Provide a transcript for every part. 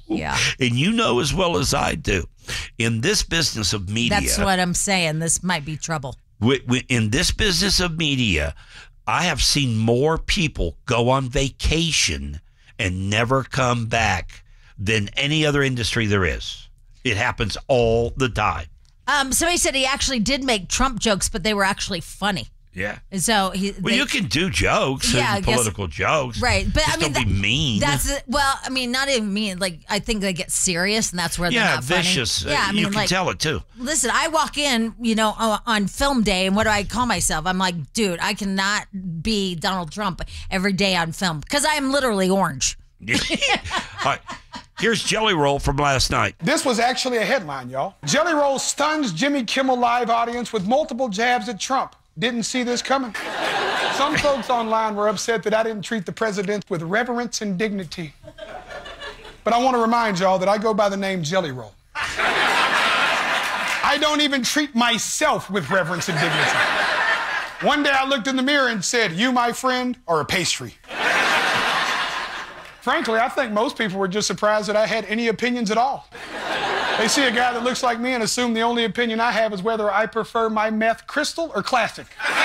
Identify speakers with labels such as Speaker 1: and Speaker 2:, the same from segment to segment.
Speaker 1: Yeah.
Speaker 2: And you know as well as I do, in this business of media.
Speaker 1: That's what I'm saying. This might be trouble.
Speaker 2: In this business of media, I have seen more people go on vacation and never come back than any other industry there is. It happens all the time.
Speaker 1: Somebody said he actually did make Trump jokes, but they were actually funny.
Speaker 2: Yeah.
Speaker 1: And so
Speaker 2: you can do jokes and political jokes.
Speaker 1: Right. But
Speaker 2: just
Speaker 1: I mean,
Speaker 2: don't be mean.
Speaker 1: Not even mean. Like, I think they get serious, and that's where they're not
Speaker 2: vicious.
Speaker 1: Funny. Yeah, I mean,
Speaker 2: you can tell it too.
Speaker 1: Listen, I walk in, on film day, and what do I call myself? I'm like, dude, I cannot be Donald Trump every day on film because I am literally orange.
Speaker 2: All right. Here's Jelly Roll from last night.
Speaker 3: This was actually a headline, y'all. Jelly Roll stuns Jimmy Kimmel Live audience with multiple jabs at Trump. Didn't see this coming. Some folks online were upset that I didn't treat the president with reverence and dignity. But I want to remind y'all that I go by the name Jelly Roll. I don't even treat myself with reverence and dignity. One day I looked in the mirror and said, "You, my friend, are a pastry." Frankly, I think most people were just surprised that I had any opinions at all. They see a guy that looks like me and assume the only opinion I have is whether I prefer my meth crystal or classic.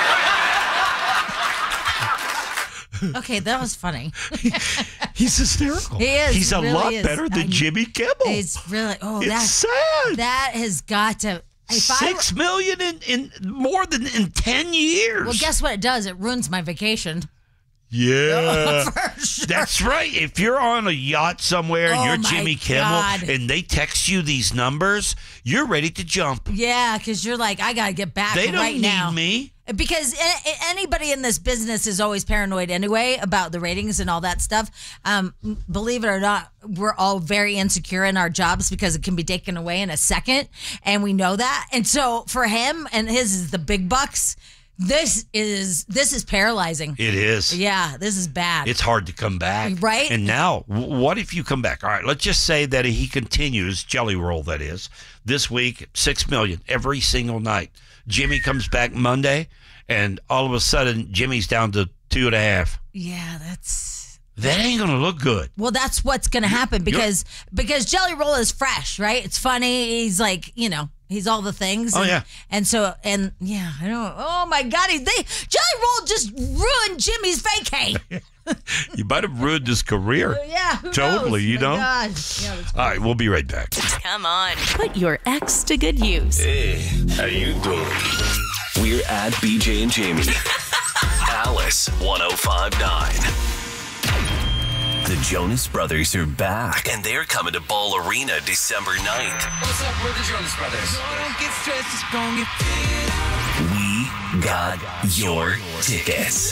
Speaker 1: Okay, that was funny.
Speaker 2: He's hysterical.
Speaker 1: He is.
Speaker 2: He's a
Speaker 1: really
Speaker 2: lot
Speaker 1: is.
Speaker 2: better than Jimmy Kimmel.
Speaker 1: He's really.
Speaker 2: It's sad.
Speaker 1: That has got to.
Speaker 2: $6 million in more than in 10 years.
Speaker 1: Well, guess what it does? It ruins my vacation.
Speaker 2: Yeah,
Speaker 1: for sure.
Speaker 2: That's right. If you're on a yacht somewhere and you're Jimmy Kimmel and they text you these numbers, you're ready to jump.
Speaker 1: Yeah, because you're like, I got to get back
Speaker 2: right now.
Speaker 1: They don't need
Speaker 2: me.
Speaker 1: Because anybody in this business is always paranoid anyway about the ratings and all that stuff. Believe it or not, we're all very insecure in our jobs because it can be taken away in a second. And we know that. And so for him, and his is the big bucks, this is paralyzing.
Speaker 2: It is.
Speaker 1: Yeah, this is bad.
Speaker 2: It's hard to come back.
Speaker 1: Right?
Speaker 2: And now, what if you come back? All right, let's just say that he continues, Jelly Roll that is, this week, $6 million every single night. Jimmy comes back Monday, and all of a sudden, Jimmy's down to 2.5.
Speaker 1: Yeah,
Speaker 2: that ain't going to look good.
Speaker 1: Well, that's what's going to happen because Jelly Roll is fresh, right? It's funny. He's like, he's all the things.
Speaker 2: Yeah.
Speaker 1: And so, I don't, oh my God, Jelly Roll just ruined Jimmy's vacay.
Speaker 2: You might have ruined his career.
Speaker 1: Yeah,
Speaker 2: totally,
Speaker 1: knows? God. Yeah,
Speaker 2: all right, we'll be right back.
Speaker 4: Come on, put your ex to good use.
Speaker 5: Hey, how you doing? We're at BJ and Jamie. Alice 105.9. The Jonas Brothers are back, and they're coming to Ball Arena December 9th.
Speaker 6: What's up, we're the Jonas Brothers. Don't get stressed, it's gonna get
Speaker 5: We got your tickets.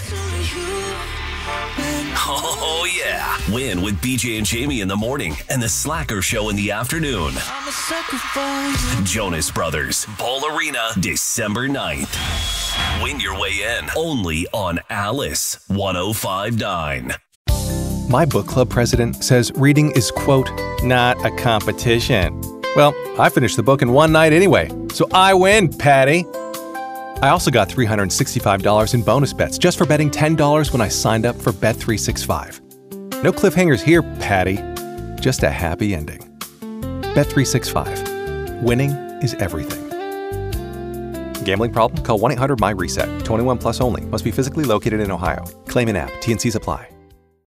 Speaker 5: Oh, yeah. Win with BJ and Jamie in the morning and the Slacker Show in the afternoon.
Speaker 6: I'm a sucker for you.
Speaker 5: Jonas Brothers, Ball Arena, December 9th. Win your way in only on Alice 105.9.
Speaker 7: My book club president says reading is, quote, not a competition. Well, I finished the book in one night anyway, so I win, Patty. I also got $365 in bonus bets just for betting $10 when I signed up for Bet365. No cliffhangers here, Patty. Just a happy ending. Bet365. Winning is everything. Gambling problem? Call 1-800-MY-RESET. 21 plus only. Must be physically located in Ohio. Claim in app. T&Cs apply.